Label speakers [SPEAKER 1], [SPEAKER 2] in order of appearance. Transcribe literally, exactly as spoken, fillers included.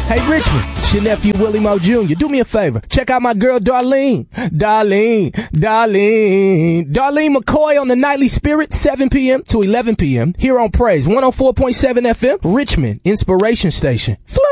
[SPEAKER 1] Hey, Richmond, it's your nephew Willie Moe Junior Do me a favor. Check out my girl Darlene. Darlene, Darlene. Darlene McCoy on the Nightly Spirit, seven p.m. to eleven p.m. here on Praise one oh four point seven F M, Richmond Inspiration Station. Flip.